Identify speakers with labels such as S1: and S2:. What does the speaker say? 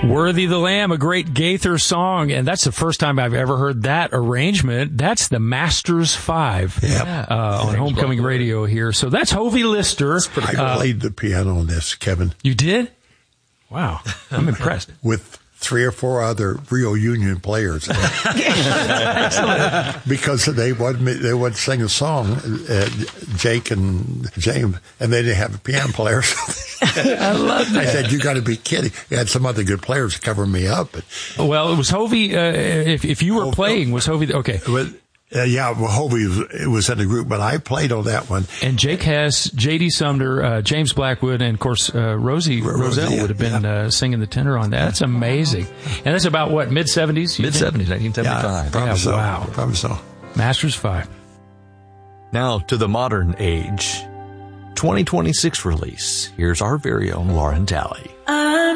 S1: Worthy the Lamb, a great Gaither song, and that's the first time I've ever heard that arrangement. That's the Masters 5 on Homecoming Radio here. So that's Hovey Lister.
S2: I played the piano on this, Kevin.
S1: You did? Wow. I'm impressed.
S2: With 3 or 4 other Rio Union players. Because they would sing a song, Jake and James, and they didn't have a piano player.
S1: I love that.
S2: I said, you got to be kidding. You had some other good players covering me up. But,
S1: well, it was Hovey, if you were playing, was Hovey, okay.
S2: Hovey was in the group, but I played on that one.
S1: And Jake Hess, J.D. Sumner, James Blackwood, and, of course, Roselle would have been singing the tenor on that. That's amazing. And that's about, what, mid-'70s?
S3: Mid-'70s, 1975.
S2: Yeah, probably so.
S1: Wow.
S2: Probably so.
S1: Masters 5.
S3: Now to the modern age. 2026 release. Here's our very own Lauren Talley.